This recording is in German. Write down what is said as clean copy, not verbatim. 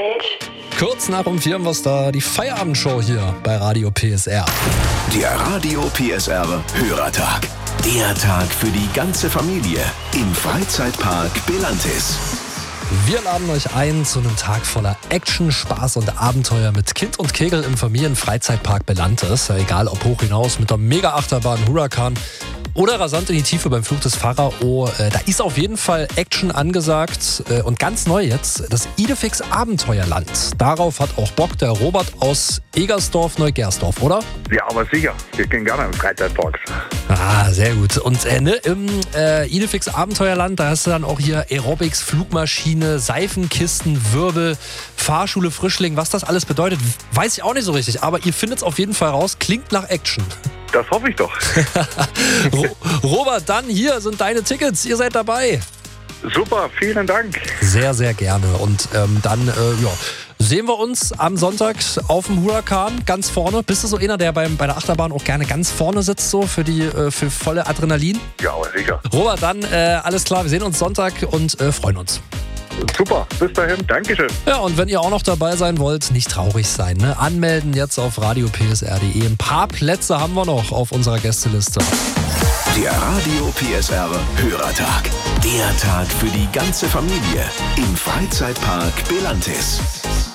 Kurz nach um 4 haben wir da die Feierabendshow hier bei Radio PSR. Der Radio PSR Hörertag. Der Tag für die ganze Familie im Freizeitpark Belantis. Wir laden euch ein zu einem Tag voller Action, Spaß und Abenteuer mit Kind und Kegel im Familienfreizeitpark Belantis. Egal ob hoch hinaus mit der Mega-Achterbahn Huracan oder rasant in die Tiefe beim Flug des Pharao. Da ist auf jeden Fall Action angesagt. Und ganz neu jetzt, das Idefix Abenteuerland. Darauf hat auch Bock der Robert aus Egersdorf, Neugersdorf, oder? Ja, aber sicher. Wir gehen gerne im Freizeitpark. Ah, sehr gut. Und im Idefix Abenteuerland, da hast du dann auch hier Aerobics, Flugmaschine, Seifenkisten, Wirbel, Fahrschule, Frischling. Was das alles bedeutet, weiß ich auch nicht so richtig. Aber ihr findet es auf jeden Fall raus. Klingt nach Action. Das hoffe ich doch. Robert, dann hier sind deine Tickets. Ihr seid dabei. Super, vielen Dank. Sehr, sehr gerne. Und dann sehen wir uns am Sonntag auf dem Huracan ganz vorne. Bist du so einer, der bei der Achterbahn auch gerne ganz vorne sitzt, so für volle Adrenalin? Ja, aber sicher. Robert, dann alles klar. Wir sehen uns Sonntag und freuen uns. Super, bis dahin, Dankeschön. Ja, und wenn ihr auch noch dabei sein wollt, nicht traurig sein. Ne? Anmelden jetzt auf radiopsr.de. Ein paar Plätze haben wir noch auf unserer Gästeliste. Der Radio PSR Hörertag. Der Tag für die ganze Familie im Freizeitpark Belantis.